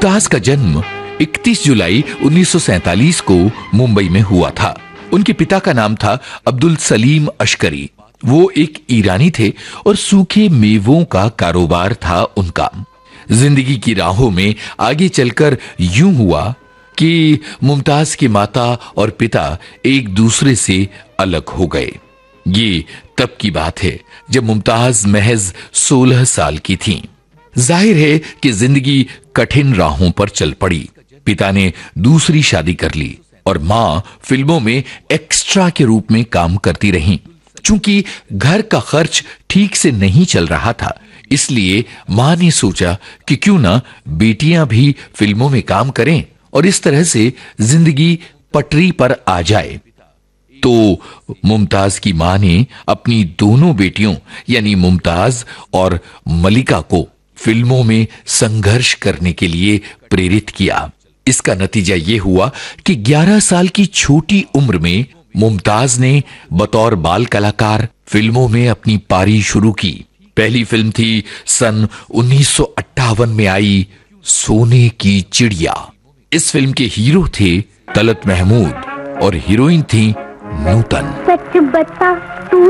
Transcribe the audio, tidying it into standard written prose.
मुमताज का जन्म 31 जुलाई 1947 को मुंबई में हुआ था। उनके पिता का नाम था अब्दुल सलीम अशकरी। वो एक ईरानी थे और सूखे मेवों का कारोबार था उनका। जिंदगी की राहों में आगे चलकर यूं हुआ कि मुमताज की माता और पिता एक दूसरे से अलग हो गए। ये तब की बात है जब मुमताज महज 16 साल की थीं। जाहिर है कि जिंदगी कठिन राहों पर चल पड़ी। पिता ने दूसरी शादी कर ली और मां फिल्मों में एक्स्ट्रा के रूप में काम करती रहीं। चूंकि घर का खर्च ठीक से नहीं चल रहा था, इसलिए मां ने सोचा कि क्यों ना बेटियां भी फिल्मों में काम करें और इस तरह से जिंदगी पटरी पर आ जाए। तो मुमताज की मां ने अपनी दोनों बेटियों यानी मुमताज और मलिका को फिल्मों में संघर्ष करने के लिए प्रेरित किया। इसका नतीजा यह हुआ कि 11 साल की छोटी उम्र में मुमताज ने बतौर बाल कलाकार फिल्मों में अपनी पारी शुरू की। पहली फिल्म थी सन 1958 में आई सोने की चिड़िया। इस फिल्म के हीरो थे तलत महमूद और हीरोइन थी नूतन। सच बता तू